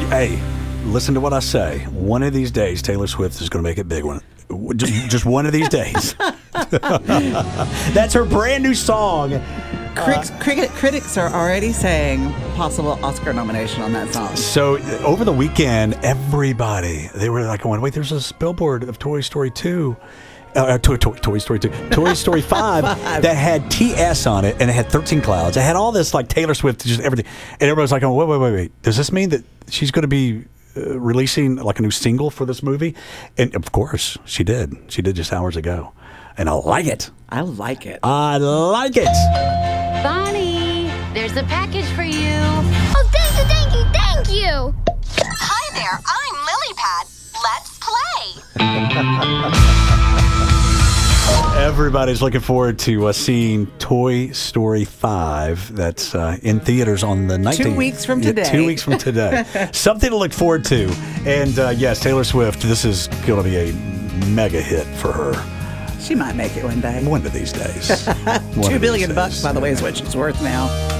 Hey, listen to what I say. One of these days, Taylor Swift is going to make it big one. Just one of these days. That's her brand new song. Critics are already saying possible Oscar nomination on that song. So over the weekend, they were like going, wait, there's a billboard of Toy Story 2. Toy Story 2. Toy Story 5 that had TS on it, and it had 13 clouds. It had all this like Taylor Swift, just everything. And everybody's like, oh, wait. Does this mean that she's going to be releasing like a new single for this movie? And of course, she did. She did just hours ago. And I like it. I like it. Bonnie, there's a package for you. Oh, thank you. Hi there, I'm Lily Pad. Let's play. Everybody's looking forward to seeing Toy Story 5. That's in theaters on the 19th. 2 weeks from today. 2 weeks from today. Something to look forward to. And yes, Taylor Swift, this is going to be a mega hit for her. She might make it one day. One of these days. $2 billion, by the way, is what she's worth now.